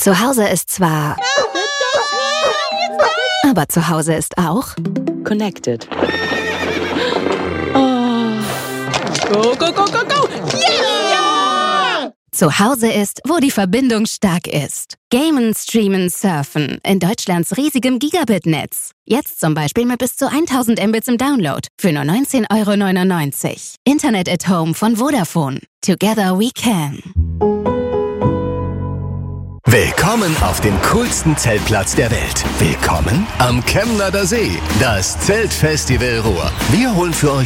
Zu Hause ist zwar... Aber zu Hause ist auch... Connected. Oh. Go, go, go, go, go! Yeah! Zu Hause ist, wo die Verbindung stark ist. Gamen, streamen, surfen. In Deutschlands riesigem Gigabit-Netz. Jetzt zum Beispiel mit bis zu 1000 Mbits im Download. Für nur 19,99 €. Internet at Home von Vodafone. Together we can. Willkommen auf dem coolsten Zeltplatz der Welt. Willkommen am Chemnader See. Das Zeltfestival Ruhr. Wir holen für euch